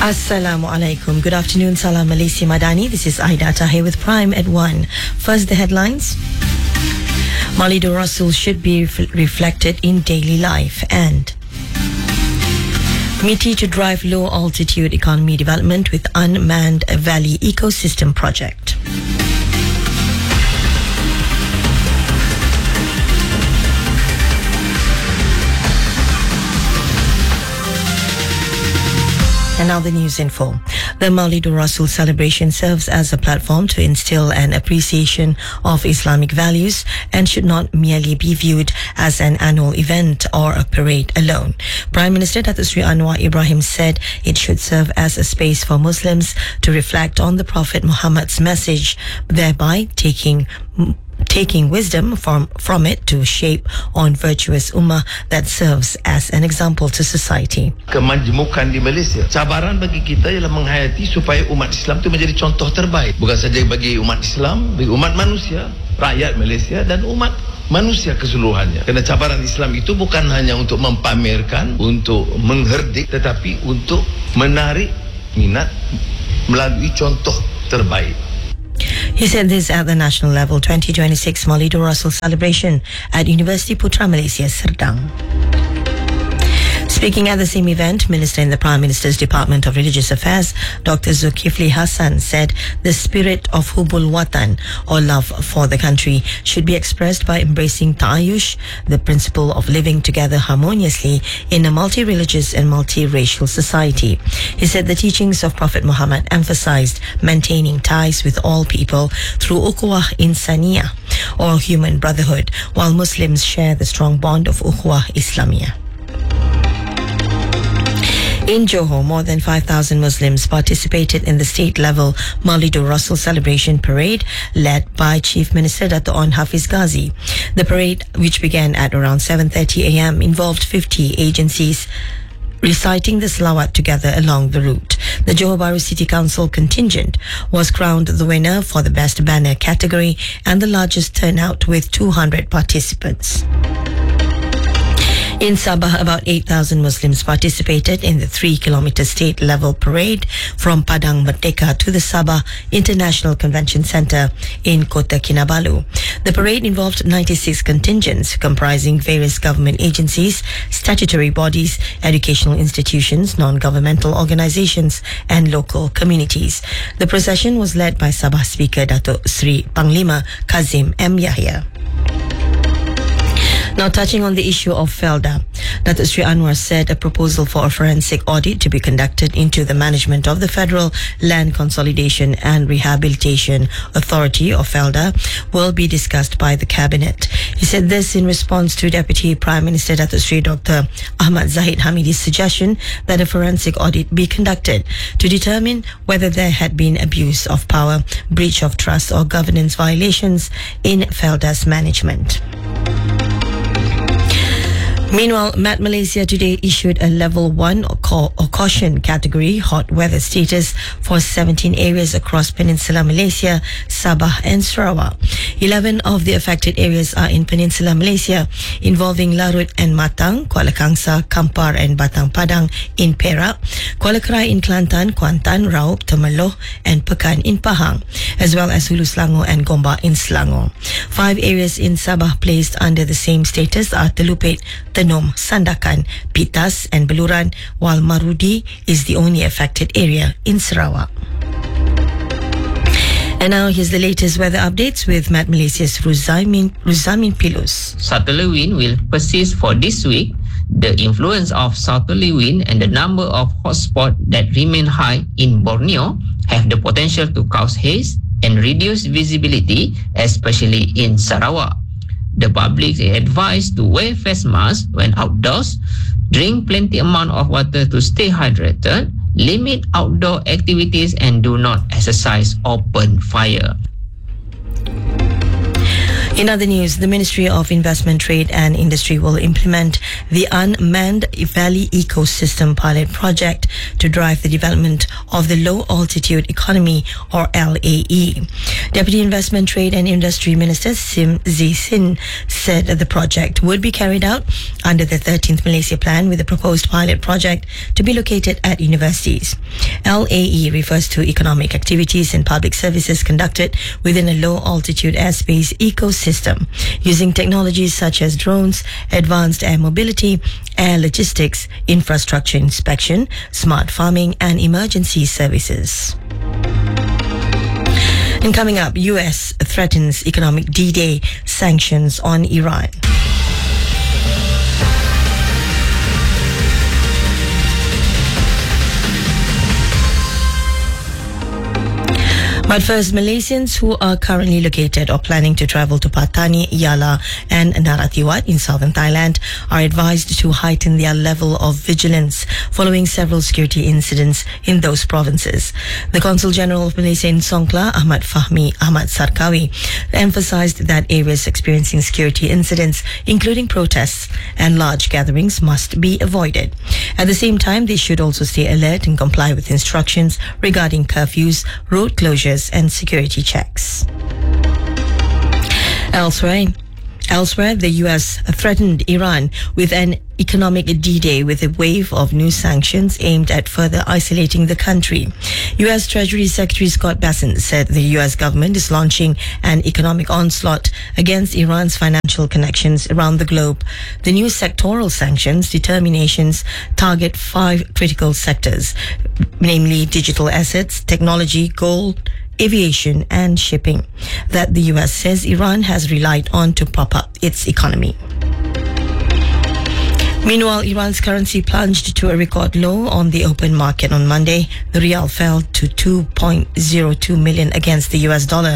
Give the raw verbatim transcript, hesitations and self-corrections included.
Assalamu alaikum. Good afternoon, Salam Malaysia Madani. This is Aida Tahir with Prime at one. First, the headlines. Maulidur Rasul should be ref- reflected in daily life. And M I T I to drive low-altitude economy development with unmanned valley ecosystem project. And now the news info. The Maulidur Rasul celebration serves as a platform to instill an appreciation of Islamic values and should not merely be viewed as an annual event or a parade alone. Prime Minister Datuk Seri Anwar Ibrahim said it should serve as a space for Muslims to reflect on the Prophet Muhammad's message, thereby taking taking wisdom from, from it to shape on virtuous ummah that serves as an example to society. Kemajmukan di Malaysia, cabaran bagi kita ialah menghayati supaya umat Islam itu menjadi contoh terbaik, bukan saja bagi umat Islam, bagi umat manusia, rakyat Malaysia dan umat manusia keseluruhannya. Kerana cabaran Islam itu bukan hanya untuk mempamerkan, untuk mengherdik, tetapi untuk menarik minat melalui contoh terbaik. He said this at the national level twenty twenty-six Maulidur Rasul celebration at University Putra Malaysia, Serdang. Speaking at the same event, Minister in the Prime Minister's Department of Religious Affairs, Doctor Zulkifli Hassan, said the spirit of Hubul Watan, or love for the country, should be expressed by embracing Ta'ayush, the principle of living together harmoniously in a multi-religious and multi-racial society. He said the teachings of Prophet Muhammad emphasized maintaining ties with all people through Ukhuwah Insaniyah, or human brotherhood, while Muslims share the strong bond of Ukhuwah Islamiyah. In Johor, more than five thousand Muslims participated in the state-level Maulidur Rasul celebration parade led by Chief Minister Dato' On Hafiz Ghazi. The parade, which began at around seven thirty a.m., involved fifty agencies reciting the salawat together along the route. The Johor Bahru City Council contingent was crowned the winner for the best banner category and the largest turnout with two hundred participants. In Sabah, about eight thousand Muslims participated in the three-kilometer state-level parade from Padang Merdeka to the Sabah International Convention Centre in Kota Kinabalu. The parade involved ninety-six contingents comprising various government agencies, statutory bodies, educational institutions, non-governmental organizations and local communities. The procession was led by Sabah Speaker Datuk Sri Panglima Kazim M. Yahya. Now, touching on the issue of Felda, Datuk Sri Anwar said a proposal for a forensic audit to be conducted into the management of the Federal Land Consolidation and Rehabilitation Authority, or Felda, will be discussed by the Cabinet. He said this in response to Deputy Prime Minister Datuk Sri Doctor Ahmad Zahid Hamidi's suggestion that a forensic audit be conducted to determine whether there had been abuse of power, breach of trust or governance violations in Felda's management. Meanwhile, M A T Malaysia today issued a level one or, ca- or caution category hot weather status for seventeen areas across Peninsular Malaysia, Sabah and Sarawak. eleven of the affected areas are in Peninsular Malaysia, involving Larut and Matang, Kuala Kangsar, Kampar and Batang Padang in Perak, Kuala Krai in Kelantan, Kuantan, Raub, Temerloh and Pekan in Pahang, as well as Hulu Selangor and Gombak in Selangor. Five areas in Sabah placed under the same status are Telupet, Tenom, Sandakan, Pitas and Beluran, while Marudi is the only affected area in Sarawak. And now here's the latest weather updates with M A T Malaysia's Ruzamin, Ruzamin Pilus. Southerly wind will persist for this week. The influence of southerly wind and the number of hotspots that remain high in Borneo have the potential to cause haze and reduce visibility, especially in Sarawak. The public is advised to wear face masks when outdoors, drink plenty amount of water to stay hydrated, limit outdoor activities and do not exercise open fire. In other news, the Ministry of Investment, Trade and Industry will implement the Unmanned Valley Ecosystem Pilot Project to drive the development of the Low Altitude Economy, or L A E. Deputy Investment, Trade and Industry Minister Sim Zisin said that the project would be carried out under the thirteenth Malaysia Plan, with the proposed pilot project to be located at universities. L A E refers to economic activities and public services conducted within a low altitude airspace ecosystem using technologies such as drones, advanced air mobility, air logistics, infrastructure inspection, smart farming and emergency services. And coming up, U S threatens economic D-Day sanctions on Iran. But first, Malaysians who are currently located or planning to travel to Patani, Yala and Narathiwat in southern Thailand are advised to heighten their level of vigilance following several security incidents in those provinces. The Consul General of Malaysia in Songkla, Ahmad Fahmi Ahmad Sarkawi, emphasized that areas experiencing security incidents, including protests and large gatherings, must be avoided. At the same time, they should also stay alert and comply with instructions regarding curfews, road closures and security checks. Elsewhere, Elsewhere, the U S threatened Iran with an economic D-Day with a wave of new sanctions aimed at further isolating the country. U S Treasury Secretary Scott Bessent said the U S government is launching an economic onslaught against Iran's financial connections around the globe. The new sectoral sanctions determinations target five critical sectors, namely digital assets, technology, gold, aviation and shipping, that the U S says Iran has relied on to prop up its economy. Meanwhile, Iran's currency plunged to a record low on the open market on Monday. The rial fell to two point zero two million against the U S dollar.